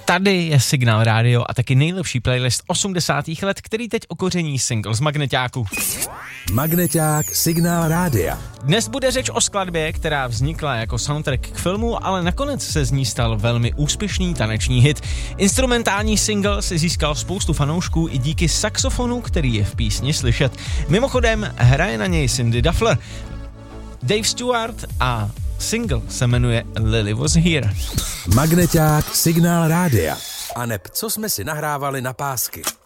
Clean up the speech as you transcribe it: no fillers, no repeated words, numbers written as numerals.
Tady je Signál rádio a taky nejlepší playlist 80. let, který teď okoření single z Magneťáku. Magneťák Signál rádia. Dnes bude řeč o skladbě, která vznikla jako soundtrack k filmu, ale nakonec se z ní stal velmi úspěšný taneční hit. Instrumentální single si získal spoustu fanoušků i díky saxofonu, který je v písni slyšet. Mimochodem hraje na něj Cindy Duffler, Dave Stewart a single se jmenuje Lily Was Here. Magneťák Signál rádia. A neb co jsme si nahrávali na pásky.